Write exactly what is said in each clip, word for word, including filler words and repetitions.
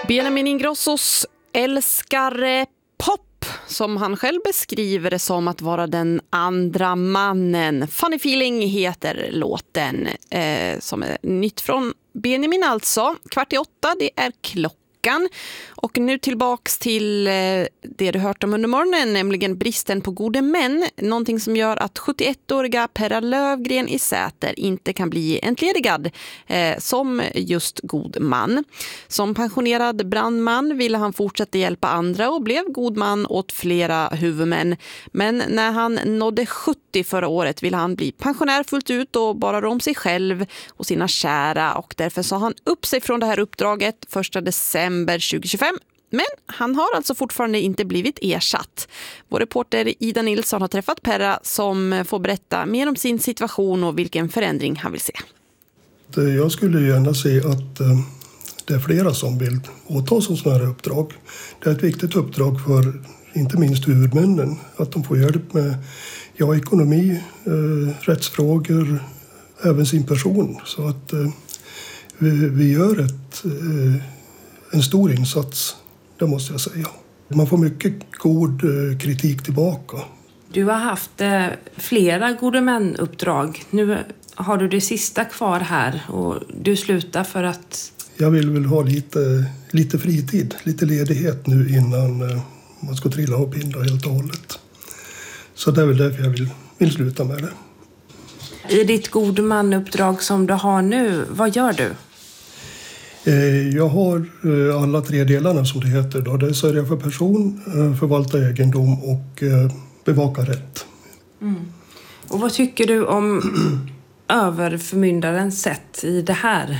Benjamin Ingrossos älskar pop, som han själv beskriver det som att vara den andra mannen. Funny Feeling heter låten, eh, som är nytt från Benjamin alltså. Kvart i åtta, det är klockan. Och nu tillbaks till det du hört om under morgonen, nämligen bristen på gode män. Någonting som gör att sjuttioettåriga Perra Lövgren i Säter inte kan bli entledigad eh, som just god man. Som pensionerad brandman ville han fortsätta hjälpa andra och blev god man åt flera huvudmän. Men när han nådde sjuttio förra året ville han bli pensionär fullt ut och bara rå om sig själv och sina kära. Och därför sa han upp sig från det här uppdraget första december tjugohundratjugofem, men han har alltså fortfarande inte blivit ersatt. Vår reporter Ida Nilsson har träffat Perra som får berätta mer om sin situation och vilken förändring han vill se. Jag skulle gärna se att det är flera som vill åta sig sådana här uppdrag. Det är ett viktigt uppdrag för inte minst huvudmännen, att de får hjälp med ja, ekonomi, rättsfrågor, även sin person. Så att vi, vi gör ett en stor insats, det måste jag säga. Man får mycket god kritik tillbaka. Du har haft eh, flera gode män-uppdrag. Nu har du det sista kvar här och du slutar för att... Jag vill väl ha lite, lite fritid, lite ledighet nu innan eh, man ska trilla och binda helt och hållet. Så det är väl därför jag vill, vill sluta med det. I ditt gode man-uppdrag som du har nu, vad gör du? Jag har alla tre delarna som det heter. Då. Det är sörja för person, förvalta egendom och bevaka rätt. Mm. Och vad tycker du om överförmyndarens sätt i det här?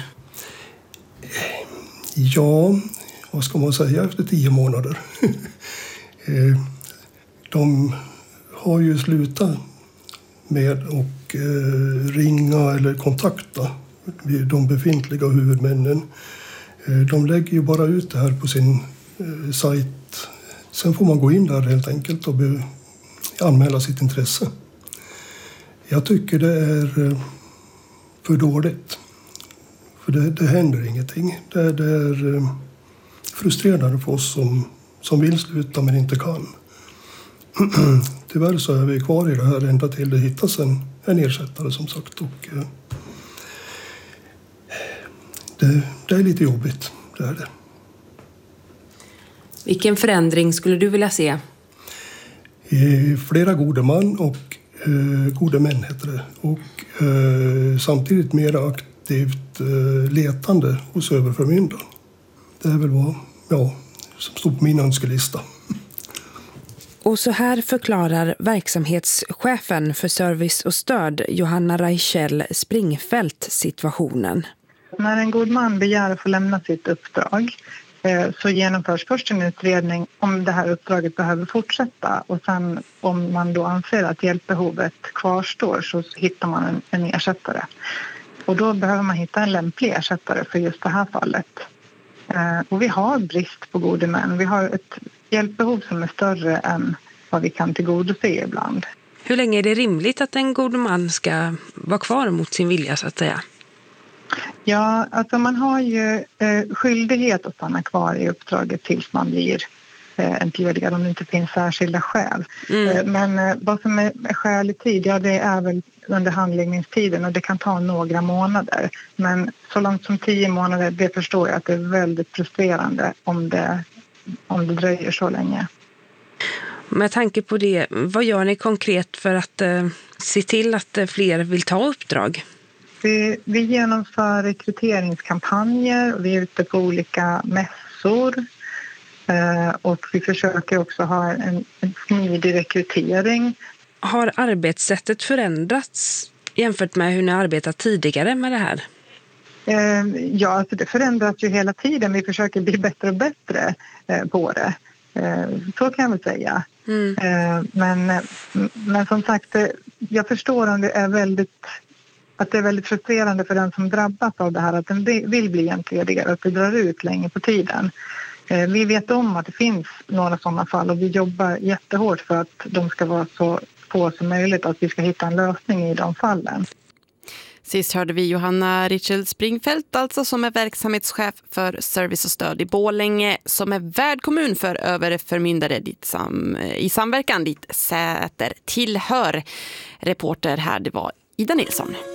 Ja, vad ska man säga efter tio månader? De har ju slutat med att ringa eller kontakta de befintliga huvudmännen. De lägger ju bara ut det här på sin eh, sajt. Sen får man gå in där helt enkelt och be, anmäla sitt intresse. Jag tycker det är eh, för dåligt. För det, det händer ingenting. Det, det är eh, frustrerande för oss som, som vill sluta men inte kan. Tyvärr så är vi kvar i det här ända till det hittas en, en ersättare som sagt. Och, eh, Det, det är lite jobbigt, det är det. Vilken förändring skulle du vilja se? Eh, flera gode man och eh, gode män heter det. Och eh, samtidigt mer aktivt eh, letande hos överförmyndaren. Det är väl vad ja, som står på min önskelista. Och så här förklarar verksamhetschefen för service och stöd Johanna Reichel Springfält situationen. När en god man begär att få lämna sitt uppdrag så genomförs först en utredning om det här uppdraget behöver fortsätta. Och sen om man då anser att hjälpbehovet kvarstår så hittar man en, en ersättare. Och då behöver man hitta en lämplig ersättare för just det här fallet. Och vi har brist på gode män. Vi har ett hjälpbehov som är större än vad vi kan tillgodose ibland. Hur länge är det rimligt att en god man ska vara kvar mot sin vilja så att säga? Ja, alltså man har ju eh, skyldighet att stanna kvar i uppdraget tills man blir eh, entledigad om det inte finns särskilda skäl. Mm. Eh, men eh, vad som är, är skälig tid, ja det är väl under handläggningstiden och det kan ta några månader. Men så långt som tio månader, det förstår jag att det är väldigt frustrerande om det, om det dröjer så länge. Med tanke på det, vad gör ni konkret för att eh, se till att eh, fler vill ta uppdrag? Vi, vi genomför rekryteringskampanjer och vi är ute på olika mässor eh, och vi försöker också ha en, en smidig rekrytering. Har arbetssättet förändrats jämfört med hur ni arbetat tidigare med det här? Eh, ja, alltså det förändras ju hela tiden. Vi försöker bli bättre och bättre eh, på det. Eh, så kan jag väl säga. Mm. Eh, men, men som sagt, jag förstår om det är väldigt... att det är väldigt frustrerande för den som drabbas av det här att den vill bli entledigad och att det drar ut länge på tiden. Vi vet om att det finns några sådana fall och vi jobbar jättehårt för att de ska vara så få som möjligt och att vi ska hitta en lösning i de fallen. Sist hörde vi Johanna Richel Springfeldt, alltså som är verksamhetschef för service och stöd i Borlänge, som är värdkommun för överförmyndare dit sam, i samverkan dit Säter tillhör. Reporter här, det var Ida Nilsson.